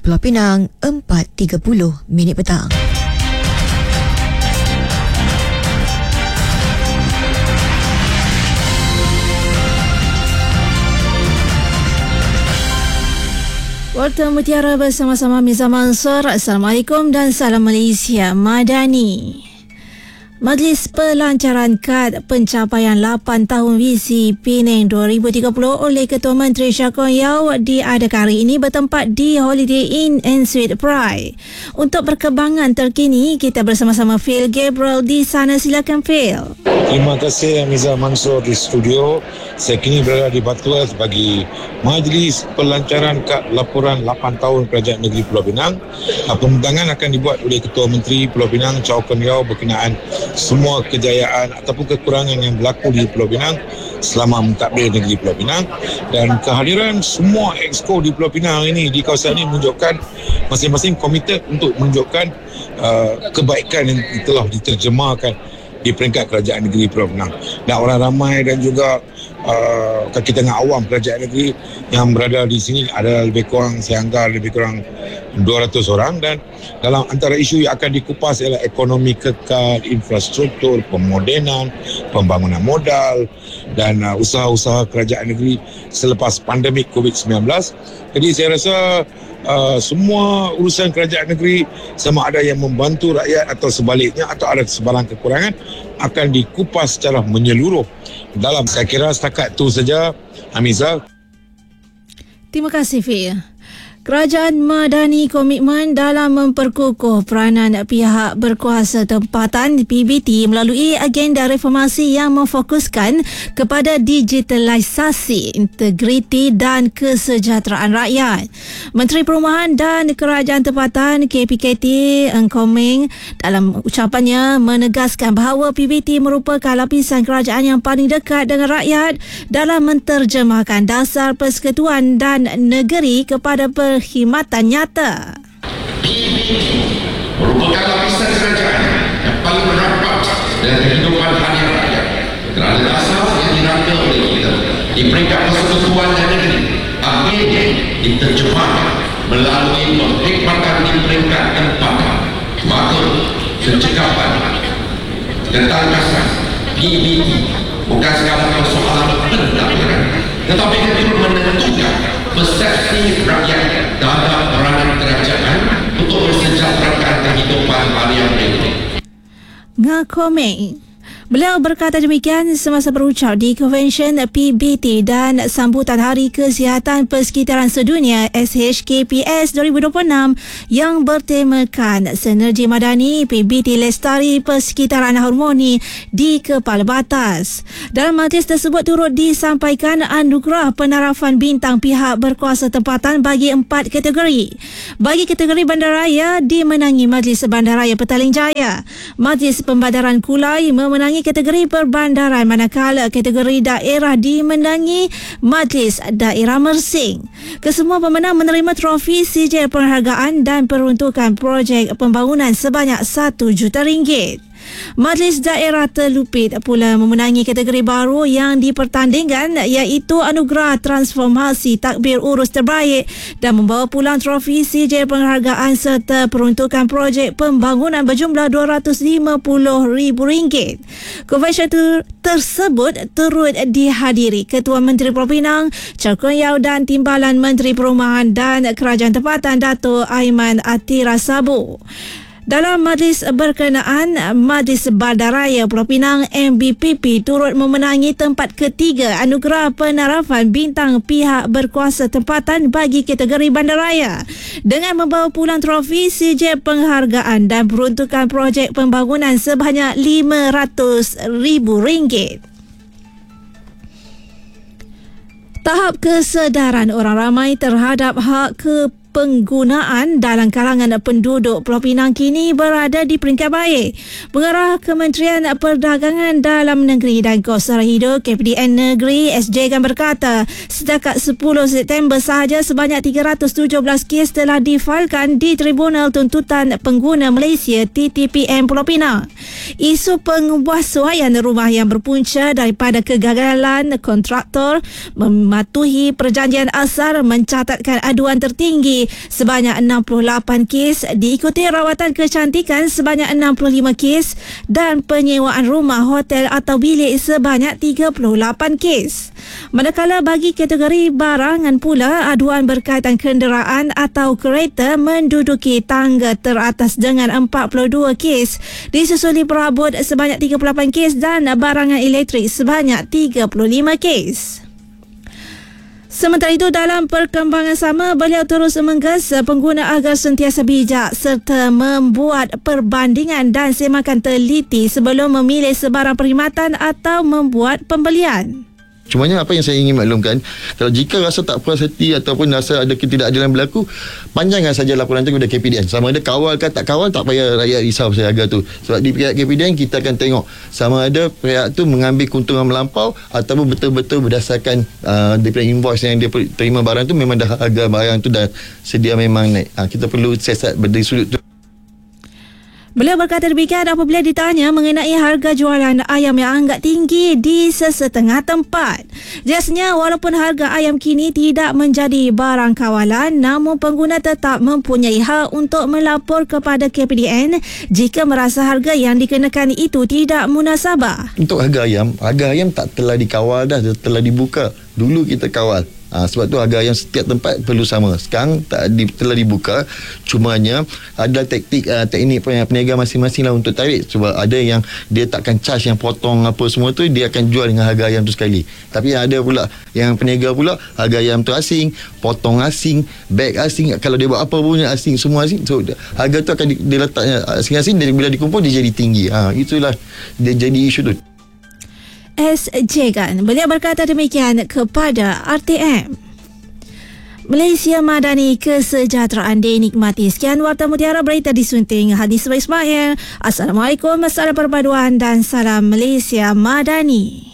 Pulau Pinang, 4.30 petang. Warta Mutiara bersama-sama Miza Mansur. Assalamualaikum dan salam Malaysia Madani. Majlis Pelancaran Kad Pencapaian 8 Tahun Visi Penang 2030 oleh Ketua Menteri Syakon Yau diadakan hari ini bertempat di Holiday Inn and Suite Pride. Untuk perkembangan terkini, kita bersama-sama Phil Gabriel di sana. Silakan Phil. Terima kasih Amiza Mansur di studio. Saya kini berada di Butterworth bagi Majlis Pelancaran Kad Laporan 8 Tahun Kerajaan Negeri Pulau Pinang. Pembentangan akan dibuat oleh Ketua Menteri Pulau Pinang Chow Kon Yeow berkenaan semua kejayaan ataupun kekurangan yang berlaku di Pulau Pinang selama mentadbir negeri Pulau Pinang, dan kehadiran semua exco di Pulau Pinang ini, di kawasan ini, menunjukkan masing-masing komited untuk menunjukkan kebaikan yang telah diterjemahkan di peringkat kerajaan negeri Pulau Pinang. Dan orang ramai dan juga kaki tengah awam kerajaan negeri yang berada di sini ada lebih kurang, saya anggap lebih kurang 200 orang, dan dalam antara isu yang akan dikupas ialah ekonomi kekal, infrastruktur, pemodenan, pembangunan modal dan usaha-usaha kerajaan negeri selepas pandemik COVID-19. Jadi saya rasa semua urusan kerajaan negeri, sama ada yang membantu rakyat atau sebaliknya, atau ada sebarang kekurangan, akan dikupas secara menyeluruh dalam. Saya kira setakat itu saja, Hamiza. Terima kasih Fir. Kerajaan Madani komitmen dalam memperkukuh peranan pihak berkuasa tempatan PBT melalui agenda reformasi yang memfokuskan kepada digitalisasi, integriti dan kesejahteraan rakyat. Menteri Perumahan dan Kerajaan Tempatan KPKT Ng Kong Meng dalam ucapannya menegaskan bahawa PBT merupakan lapisan kerajaan yang paling dekat dengan rakyat dalam menterjemahkan dasar persekutuan dan negeri kepada perkhidmatan nyata. PBT merupakan lapisan kerajaan yang paling rapat dalam kehidupan harian rakyat. Kerana dasar yang dirangka oleh kita di peringkat persekutuan dan negeri akhirnya diterjemahkan melalui perkhidmatan di peringkat tempatan. Maka secekapan ketangkasan PBT bukan sekadar persoalan pentadbiran, tetapi itu menentukan persepsi rakyat terhadap peranan kerajaan untuk mensejahterakan kehidupan harian mereka. Ng Kong Meng. Beliau berkata demikian semasa berucap di Konvensyen PBT dan Sambutan Hari Kesihatan Persekitaran Sedunia SHKPS 2026 yang bertemakan Sinergi Madani PBT Lestari Persekitaran Harmoni di Kepala Batas. Dalam majlis tersebut turut disampaikan anugerah penarafan bintang pihak berkuasa tempatan bagi 4 kategori. Bagi kategori bandaraya dimenangi Majlis Bandaraya Petaling Jaya. Majlis Pembandaran Kulai memenangi kategori perbandaran, manakala kategori daerah dimenangi Majlis Daerah Mersing. Kesemua pemenang menerima trofi sijil penghargaan dan peruntukan projek pembangunan sebanyak RM1 juta. Majlis Daerah Telupit pula memenangi kategori baru yang dipertandingkan, iaitu Anugerah Transformasi Takbir Urus Terbaik, dan membawa pulang trofi sijil penghargaan serta peruntukan projek pembangunan berjumlah RM250,000. Konvensyen tersebut turut dihadiri Ketua Menteri Pulau Pinang Chow Kon Yeow dan Timbalan Menteri Perumahan dan Kerajaan Tempatan Dato' Aiman Atira Sabu. Dalam majlis berkenaan, Majlis Bandaraya Pulau Pinang MBPP turut memenangi tempat ketiga anugerah penarafan bintang pihak berkuasa tempatan bagi kategori bandaraya dengan membawa pulang trofi sijil penghargaan dan peruntukan projek pembangunan sebanyak RM500,000. Tahap kesedaran orang ramai terhadap hak penggunaan dalam kalangan penduduk Pulau Pinang kini berada di peringkat baik. Pengarah Kementerian Perdagangan Dalam Negeri dan Kos Sara Hidup KPDN Negeri SJ berkata, setakat 10 September sahaja sebanyak 317 kes telah difailkan di Tribunal Tuntutan Pengguna Malaysia TTPM Pulau Pinang. Isu penguasaan rumah yang berpunca daripada kegagalan kontraktor mematuhi perjanjian asal mencatatkan aduan tertinggi sebanyak 68 kes, diikuti rawatan kecantikan sebanyak 65 kes dan penyewaan rumah, hotel atau bilik sebanyak 38 kes. Manakala bagi kategori barangan pula, aduan berkaitan kenderaan atau kereta menduduki tangga teratas dengan 42 kes, disusuli perabot sebanyak 38 kes dan barangan elektrik sebanyak 35 kes. Sementara itu, dalam perkembangan sama, beliau terus menggesa pengguna agar sentiasa bijak serta membuat perbandingan dan semakan teliti sebelum memilih sebarang perkhidmatan atau membuat pembelian. Cumanya apa yang saya ingin maklumkan, kalau jika rasa tak puas hati ataupun rasa ada ketidakadilan berlaku, panjangkan saja laporan itu kepada KPDN. Sama ada kawal ke tak kawal, tak payah rakyat risau pasal harga tu. Sebab di pihak KPDN kita akan tengok sama ada pihak tu mengambil keuntungan melampau ataupun betul-betul berdasarkan daripada invoice yang dia terima barang tu memang dah harga barang tu dah sedia memang naik. Kita perlu siasat dari sudut tu. Beliau berkata demikian apabila ditanya mengenai harga jualan ayam yang agak tinggi di sesetengah tempat. Jelasnya, walaupun harga ayam kini tidak menjadi barang kawalan, namun pengguna tetap mempunyai hak untuk melapor kepada KPDN jika merasa harga yang dikenakan itu tidak munasabah. Untuk harga ayam tak telah dikawal dah, telah dibuka. Dulu kita kawal. Sebab tu harga ayam setiap tempat perlu sama. Sekarang telah dibuka. Cumanya adalah teknik peniaga masing-masing lah untuk tarik. Sebab ada yang dia takkan charge yang potong apa semua tu, dia akan jual dengan harga ayam tu sekali. Tapi ada pula yang peniaga pula harga ayam tu asing, potong asing, beg asing, kalau dia buat apa pun asing, semua asing. So harga tu akan dia letaknya asing-asing, dan bila dikumpul dia jadi tinggi. Itulah dia jadi isu tu. SJ kan. Beliau berkata demikian kepada RTM. Malaysia Madani, kesejahteraan dinikmati. Sekian Warta Mutiara, berita disunting Hadis Ismail. Assalamualaikum, salam perpaduan dan salam Malaysia Madani.